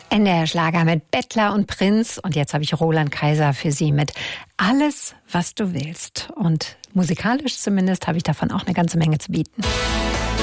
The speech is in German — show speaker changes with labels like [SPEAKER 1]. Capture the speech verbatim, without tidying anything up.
[SPEAKER 1] N D R Schlager mit Bettler und Prinz. Und jetzt habe ich Roland Kaiser für Sie mit Alles, was du willst. Und musikalisch zumindest habe ich davon auch eine ganze Menge zu bieten.